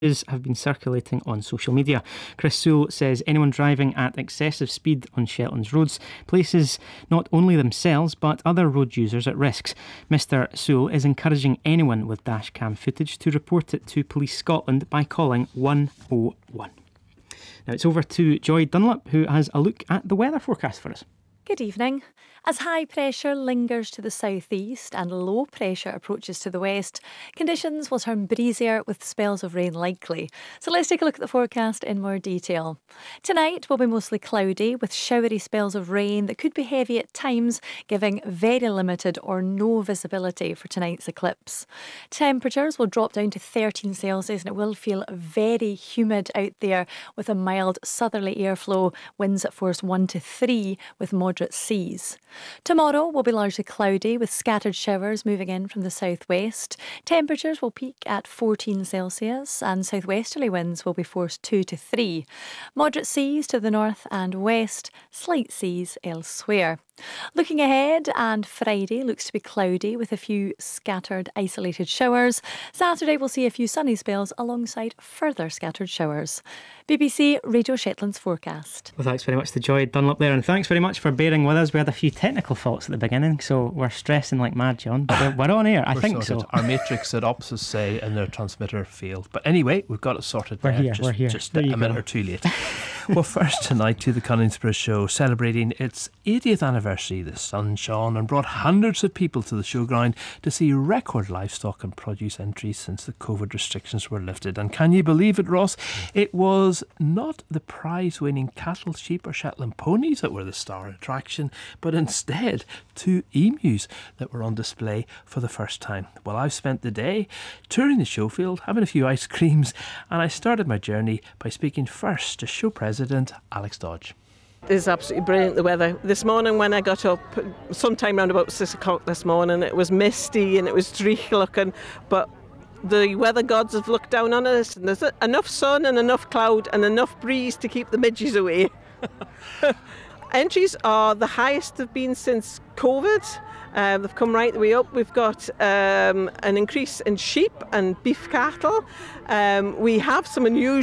have been circulating on social media. Chris Sewell says anyone driving at excessive speed on Shetland's roads places not only themselves but other road users at risks. Mr Sewell is encouraging anyone with dashcam footage to report it to Police Scotland by calling 101. Now it's over to Joy Dunlop, who has a look at the weather forecast for us. Good evening. As high pressure lingers to the southeast and low pressure approaches to the west, conditions will turn breezier with spells of rain likely. So let's take a look at the forecast in more detail. Tonight will be mostly cloudy with showery spells of rain that could be heavy at times, giving very limited or no visibility for tonight's eclipse. Temperatures will drop down to 13 Celsius and it will feel very humid out there with a mild southerly airflow, winds at force 1 to 3 with moderate seas. Tomorrow will be largely cloudy with scattered showers moving in from the southwest. Temperatures will peak at 14 Celsius and southwesterly winds will be force 2 to 3. Moderate seas to the north and west, slight seas elsewhere. Looking ahead, and Friday looks to be cloudy with a few scattered isolated showers. Saturday will see a few sunny spells alongside further scattered showers. BBC Radio Shetland's forecast. Well, thanks very much to Joy Dunlop there, and thanks very much for bearing with us. We had a few technical faults at the beginning, so we're stressing like mad, John, but we're on air. I think sorted. so. Our matrix at Optus say and their transmitter failed, but anyway, we've got it sorted. We're there. here. Just a minute or two late. Well, first tonight to the Coningsborough show, celebrating its 80th anniversary. The sun shone and brought hundreds of people to the showground to see record livestock and produce entries since the COVID restrictions were lifted. And can you believe it, Ross? It was not the prize-winning cattle, sheep or Shetland ponies that were the star attraction, but instead 2 emus that were on display for the first time. Well, I've spent the day touring the showfield, having a few ice creams, and I started my journey by speaking first to show president Alex Dodge. It's absolutely brilliant, the weather. This morning when I got up, sometime around about 6 o'clock this morning, it was misty and it was dreich looking, but the weather gods have looked down on us and there's enough sun and enough cloud and enough breeze to keep the midges away. Entries are the highest they've been since COVID. They've come right the way up. We've got an increase in sheep and beef cattle. We have some unusual